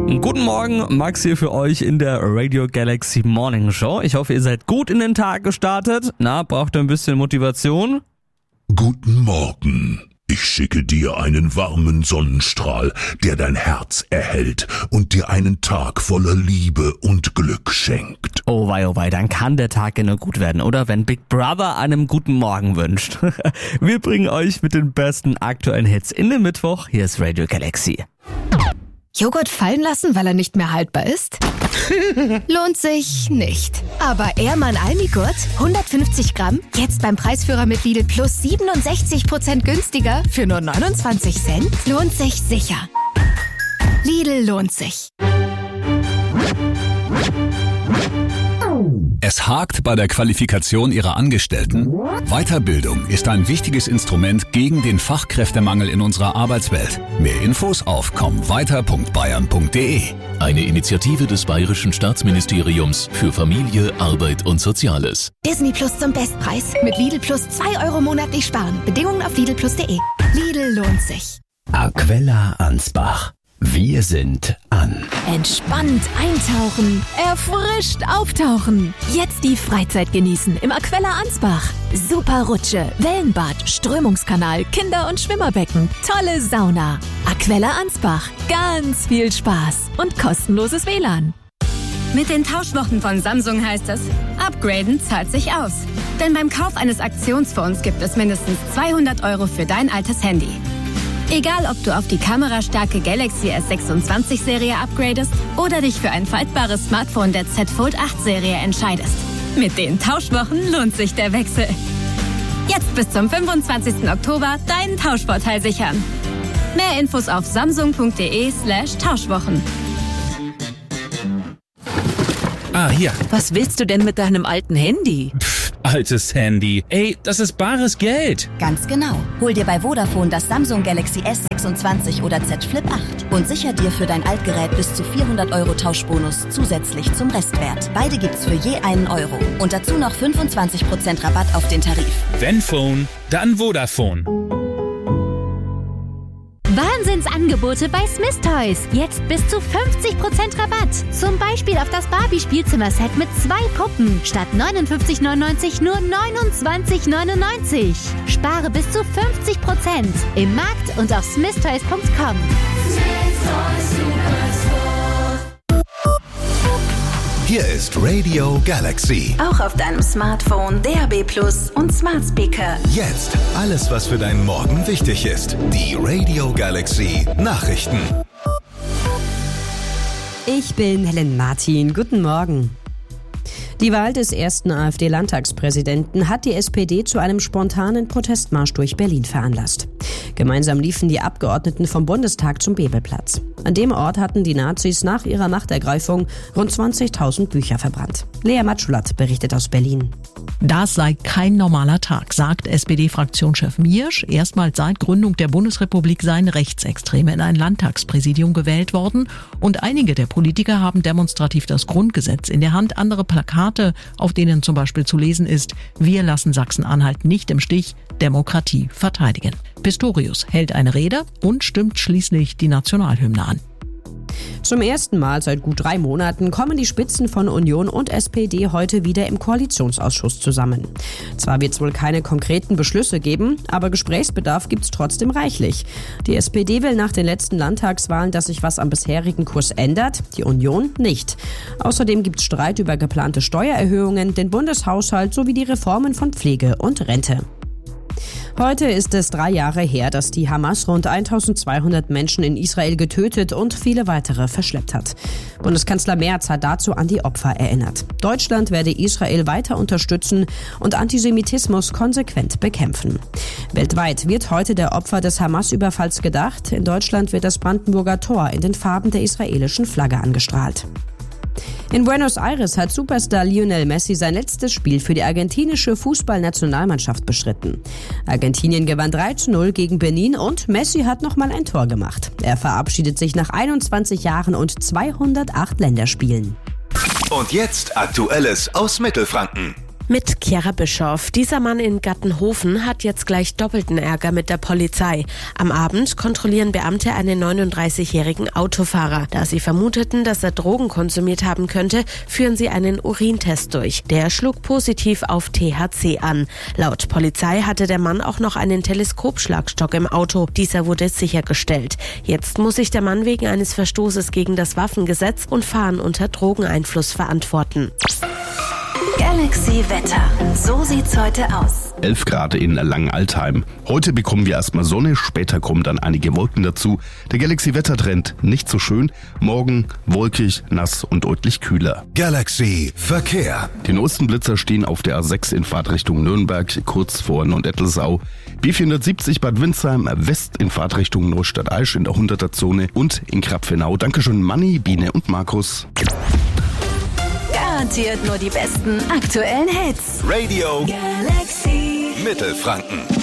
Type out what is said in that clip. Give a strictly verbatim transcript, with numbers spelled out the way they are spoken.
Guten Morgen, Max hier für euch in der Radio Galaxy Morning Show. Ich hoffe, ihr seid gut in den Tag gestartet. Na, braucht ihr ein bisschen Motivation? Guten Morgen. Ich schicke dir einen warmen Sonnenstrahl, der dein Herz erhält und dir einen Tag voller Liebe und Glück schenkt. Oh wei, oh wei, dann kann der Tag ja nur gut werden, oder? Wenn Big Brother einem guten Morgen wünscht. Wir bringen euch mit den besten aktuellen Hits in den Mittwoch. Hier ist Radio Galaxy. Joghurt fallen lassen, weil er nicht mehr haltbar ist? Lohnt sich nicht. Aber Ehrmann Almigurt, hundertfünfzig Gramm, jetzt beim Preisführer mit Lidl Plus siebenundsechzig Prozent günstiger für nur neunundzwanzig Cent? Lohnt sich sicher. Lidl lohnt sich. Es hakt bei der Qualifikation ihrer Angestellten? Weiterbildung ist ein wichtiges Instrument gegen den Fachkräftemangel in unserer Arbeitswelt. Mehr Infos auf komm weiter punkt bayern punkt de. Eine Initiative des Bayerischen Staatsministeriums für Familie, Arbeit und Soziales. Disney Plus zum Bestpreis. Mit Lidl Plus zwei Euro monatlich sparen. Bedingungen auf lidl plus punkt de. Lidl lohnt sich. Aquella Ansbach. Wir sind an. Entspannt eintauchen, erfrischt auftauchen. Jetzt die Freizeit genießen im Aquella Ansbach. Super Rutsche, Wellenbad, Strömungskanal, Kinder- und Schwimmerbecken, tolle Sauna. Aquella Ansbach, ganz viel Spaß und kostenloses W L A N. Mit den Tauschwochen von Samsung heißt es, upgraden zahlt sich aus. Denn beim Kauf eines Aktionsfonds gibt es mindestens zweihundert Euro für dein altes Handy. Egal, ob du auf die kamerastarke Galaxy S sechsundzwanzig Serie upgradest oder dich für ein faltbares Smartphone der Z Fold acht Serie entscheidest. Mit den Tauschwochen lohnt sich der Wechsel. Jetzt bis zum fünfundzwanzigsten Oktober deinen Tauschvorteil sichern. Mehr Infos auf samsung punkt de slash Tauschwochen. Ah, hier. Was willst du denn mit deinem alten Handy? Pff, altes Handy. Ey, das ist bares Geld. Ganz genau. Hol dir bei Vodafone das Samsung Galaxy S sechsundzwanzig oder Z Flip acht und sicher dir für dein Altgerät bis zu vierhundert Euro Tauschbonus zusätzlich zum Restwert. Beide gibt's für je einen Euro. Und dazu noch fünfundzwanzig Prozent Rabatt auf den Tarif. Wenn Phone, dann Vodafone. Wahnsinnsangebote bei Smith Toys. Jetzt bis zu fünfzig Prozent Rabatt. Zum Beispiel auf das Barbie-Spielzimmer-Set mit zwei Puppen. Statt neunundfünfzig neunundneunzig nur neunundzwanzig neunundneunzig. Spare bis zu fünfzig Prozent. Im Markt und auf smith toys punkt com. Hier ist Radio Galaxy. Auch auf deinem Smartphone, D A B Plus und Smart Speaker. Jetzt alles, was für deinen Morgen wichtig ist. Die Radio Galaxy Nachrichten. Ich bin Helen Martin. Guten Morgen. Die Wahl des ersten AfD-Landtagspräsidenten hat die S P D zu einem spontanen Protestmarsch durch Berlin veranlasst. Gemeinsam liefen die Abgeordneten vom Bundestag zum Bebelplatz. An dem Ort hatten die Nazis nach ihrer Machtergreifung rund zwanzigtausend Bücher verbrannt. Lea Matschulat berichtet aus Berlin. Das sei kein normaler Tag, sagt S P D-Fraktionschef Miersch. Erstmals seit Gründung der Bundesrepublik seien Rechtsextreme in ein Landtagspräsidium gewählt worden. Und einige der Politiker haben demonstrativ das Grundgesetz in der Hand, andere Plakate, auf denen zum Beispiel zu lesen ist: Wir lassen Sachsen-Anhalt nicht im Stich, Demokratie verteidigen. Pistorius hält eine Rede und stimmt schließlich die Nationalhymne an. Zum ersten Mal seit gut drei Monaten kommen die Spitzen von Union und S P D heute wieder im Koalitionsausschuss zusammen. Zwar wird es wohl keine konkreten Beschlüsse geben, aber Gesprächsbedarf gibt es trotzdem reichlich. Die S P D will nach den letzten Landtagswahlen, dass sich was am bisherigen Kurs ändert, die Union nicht. Außerdem gibt es Streit über geplante Steuererhöhungen, den Bundeshaushalt sowie die Reformen von Pflege und Rente. Heute ist es drei Jahre her, dass die Hamas rund eintausendzweihundert Menschen in Israel getötet und viele weitere verschleppt hat. Bundeskanzler Merz hat dazu an die Opfer erinnert. Deutschland werde Israel weiter unterstützen und Antisemitismus konsequent bekämpfen. Weltweit wird heute der Opfer des Hamas-Überfalls gedacht. In Deutschland wird das Brandenburger Tor in den Farben der israelischen Flagge angestrahlt. In Buenos Aires hat Superstar Lionel Messi sein letztes Spiel für die argentinische Fußballnationalmannschaft bestritten. Argentinien gewann drei zu null gegen Benin und Messi hat nochmal ein Tor gemacht. Er verabschiedet sich nach einundzwanzig Jahren und zweihundertacht Länderspielen. Und jetzt Aktuelles aus Mittelfranken. Mit Chiara Bischoff. Dieser Mann in Gattenhofen hat jetzt gleich doppelten Ärger mit der Polizei. Am Abend kontrollieren Beamte einen neununddreißigjährigen Autofahrer. Da sie vermuteten, dass er Drogen konsumiert haben könnte, führen sie einen Urintest durch. Der schlug positiv auf T H C an. Laut Polizei hatte der Mann auch noch einen Teleskopschlagstock im Auto. Dieser wurde sichergestellt. Jetzt muss sich der Mann wegen eines Verstoßes gegen das Waffengesetz und Fahren unter Drogeneinfluss verantworten. Galaxy Wetter. So sieht's heute aus. elf Grad in Langenaltheim. Heute bekommen wir erstmal Sonne, später kommen dann einige Wolken dazu. Der Galaxy Wettertrend nicht so schön. Morgen wolkig, nass und deutlich kühler. Galaxy Verkehr. Die neuesten Blitzer stehen auf der A sechs in Fahrtrichtung Nürnberg, kurz vor Neuendettelsau. B vierhundertsiebzig Bad Windsheim West in Fahrtrichtung Neustadt-Aisch in der hunderter Zone und in Krapfenau. Dankeschön Manni, Biene und Markus. Garantiert nur die besten aktuellen Hits. Radio Galaxy Mittelfranken.